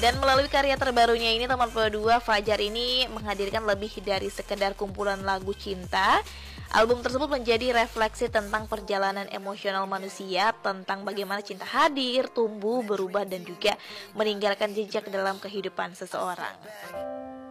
Dan melalui karya terbarunya ini, Teman Dua, Fajar ini menghadirkan lebih dari sekedar kumpulan lagu cinta. Album tersebut menjadi refleksi tentang perjalanan emosional manusia, tentang bagaimana cinta hadir, tumbuh, berubah, dan juga meninggalkan jejak dalam kehidupan seseorang.